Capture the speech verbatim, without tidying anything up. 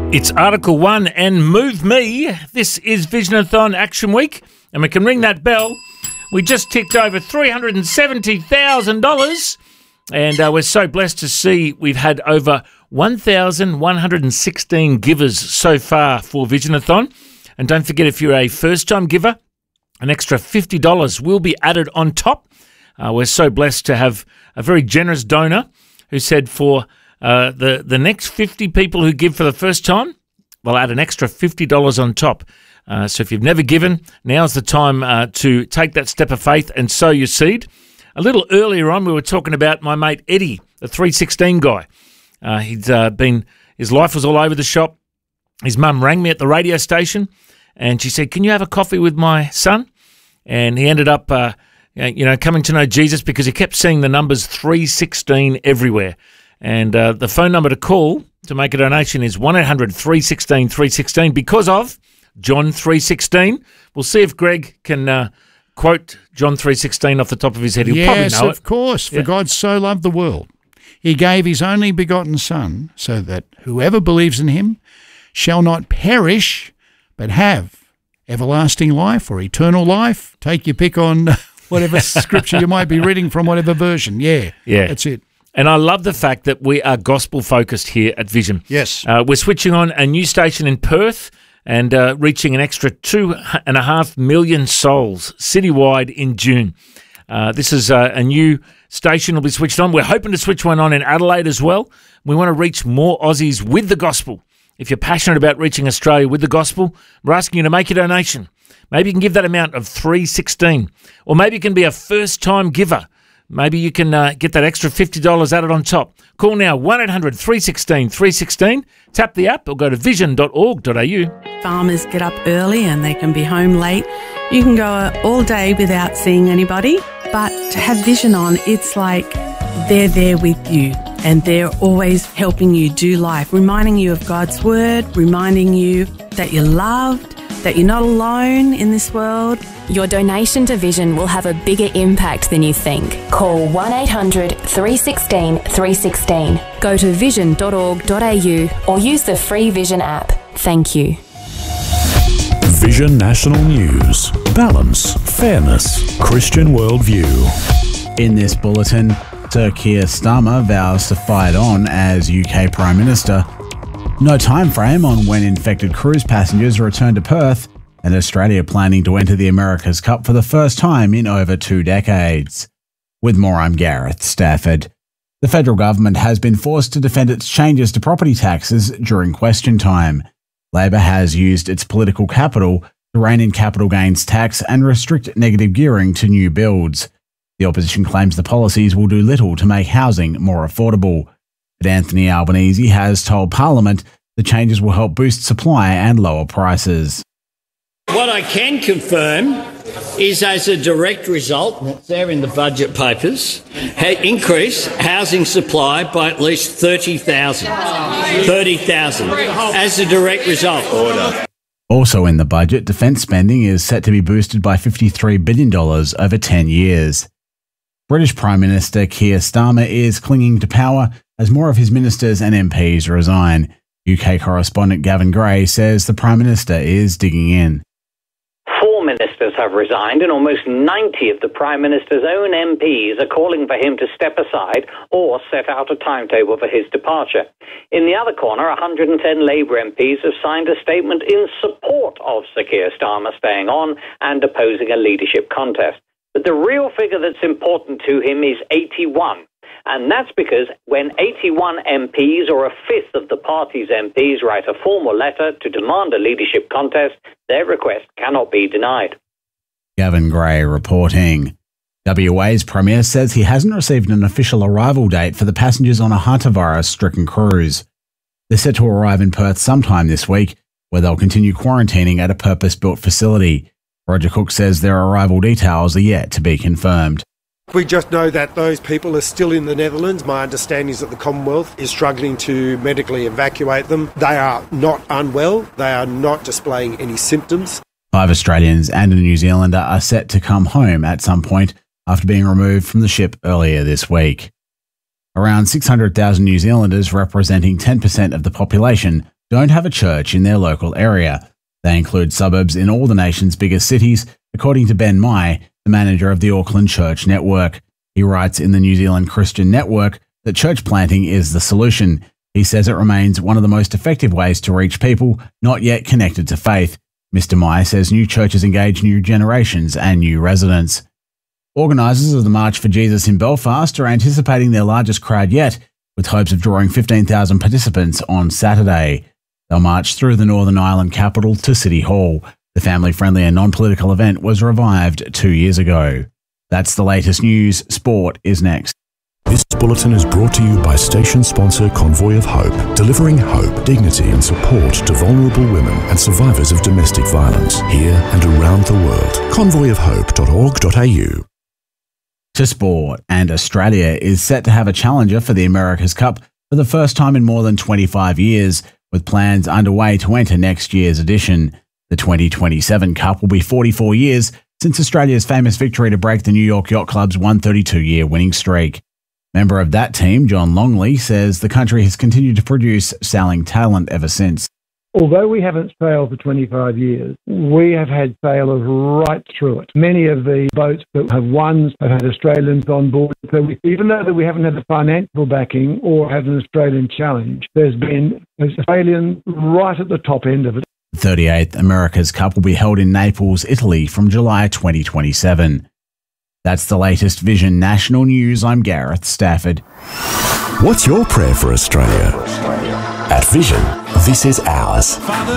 It's Article one and Move Me. This is Visionathon Action Week, and we can ring that bell. We just ticked over three hundred seventy thousand dollars, and uh, we're so blessed to see we've had over one thousand one hundred sixteen givers so far for Visionathon. And don't forget, if you're a first-time giver, an extra fifty dollars will be added on top. Uh, we're so blessed to have a very generous donor who said for uh, the, the next fifty people who give for the first time, we'll add an extra fifty dollars on top. Uh, so if you've never given, now's the time uh, to take that step of faith and sow your seed. A little earlier on, we were talking about my mate Eddie, the three sixteen guy. Uh, he'd uh, been, his life was all over the shop. His mum rang me at the radio station, and she said, "Can you have a coffee with my son?" And he ended up, uh, you know, coming to know Jesus because he kept seeing the numbers three sixteen everywhere. And uh, the phone number to call to make a donation is one eight hundred three one six three one six because of John three sixteen. We'll see if Greg can uh, quote John three sixteen off the top of his head. He'll yes, probably know of it. course. For Yeah. God so loved the world, he gave his only begotten Son, so that whoever believes in him shall not perish, but have everlasting life or eternal life. Take your pick on whatever scripture you might be reading from, whatever version. Yeah, Yeah. that's it. And I love the fact that we are gospel-focused here at Vision. Yes. Uh, we're switching on a new station in Perth and uh, reaching an extra two and a half million souls citywide in June. Uh, this is uh, a new station will be switched on. We're hoping to switch one on in Adelaide as well. We want to reach more Aussies with the gospel. If you're passionate about reaching Australia with the gospel, we're asking you to make a donation. Maybe you can give that amount of three sixteen, or maybe you can be a first-time giver. Maybe you can uh, get that extra fifty dollars added on top. Call now one eight hundred three one six three one six, tap the app or go to vision dot org dot a u. Farmers get up early and they can be home late. You can go all day without seeing anybody, but to have Vision on, it's like they're there with you and they're always helping you do life, reminding you of God's word, reminding you that you're loved, that you're not alone in this world. Your donation to Vision will have a bigger impact than you think. Call one eight hundred three one six three one six. Go to vision dot org dot a u or use the free Vision app. Thank you. Vision National News. Balance, fairness, Christian worldview. In this bulletin, Sir Keir Starmer vows to fight on as U K Prime Minister. No time frame on when infected cruise passengers return to Perth, and Australia planning to enter the America's Cup for the first time in over two decades. With more, I'm Gareth Stafford. The federal government has been forced to defend its changes to property taxes during question time. Labor has used its political capital to rein in capital gains tax and restrict negative gearing to new builds. The opposition claims the policies will do little to make housing more affordable. But Anthony Albanese has told Parliament the changes will help boost supply and lower prices. What I can confirm is, as a direct result, that's there in the budget papers, ha- increase housing supply by at least thirty thousand. thirty thousand as a direct result. Order. Also in the budget, defence spending is set to be boosted by fifty-three billion dollars over ten years. British Prime Minister Keir Starmer is clinging to power as more of his ministers and M Ps resign. U K correspondent Gavin Gray says the Prime Minister is digging in. Four ministers have resigned, and almost ninety of the Prime Minister's own M Ps are calling for him to step aside or set out a timetable for his departure. In the other corner, one hundred ten Labour M Ps have signed a statement in support of Sir Keir Starmer staying on and opposing a leadership contest. But the real figure that's important to him is eighty-one. And that's because when eighty-one M Ps, or a fifth of the party's M Ps, write a formal letter to demand a leadership contest, their request cannot be denied. Gavin Gray reporting. W A's Premier says he hasn't received an official arrival date for the passengers on a hantavirus-stricken cruise. They're set to arrive in Perth sometime this week, where they'll continue quarantining at a purpose-built facility. Roger Cook says their arrival details are yet to be confirmed. We just know that those people are still in the Netherlands. My understanding is that the Commonwealth is struggling to medically evacuate them. They are not unwell. They are not displaying any symptoms. Five Australians and a New Zealander are set to come home at some point after being removed from the ship earlier this week. Around six hundred thousand New Zealanders, representing ten percent of the population, don't have a church in their local area. They include suburbs in all the nation's biggest cities, according to Ben Mai, the manager of the Auckland Church Network. He writes in the New Zealand Christian Network that church planting is the solution. He says it remains one of the most effective ways to reach people not yet connected to faith. Mister Mai says new churches engage new generations and new residents. Organisers of the March for Jesus in Belfast are anticipating their largest crowd yet, with hopes of drawing fifteen thousand participants on Saturday. They'll march through the Northern Ireland capital to City Hall. The family-friendly and non-political event was revived two years ago. That's the latest news. Sport is next. This bulletin is brought to you by station sponsor Convoy of Hope, delivering hope, dignity and support to vulnerable women and survivors of domestic violence here and around the world. convoy of hope dot org dot a u. To sport, and Australia is set to have a challenger for the America's Cup for the first time in more than twenty-five years, with plans underway to enter next year's edition. The twenty twenty-seven Cup will be forty-four years since Australia's famous victory to break the New York Yacht Club's one hundred thirty-two year winning streak. Member of that team, John Longley, says the country has continued to produce sailing talent ever since. Although we haven't sailed for twenty-five years, we have had sailors right through it. Many of the boats that have won have had Australians on board. So we, even though that we haven't had the financial backing or had an Australian challenge, there's been an Australian right at the top end of it. The thirty-eighth America's Cup will be held in Naples, Italy from July twenty twenty-seven. That's the latest Vision National News. I'm Gareth Stafford. What's your prayer for Australia? At Vision, this is ours. Father,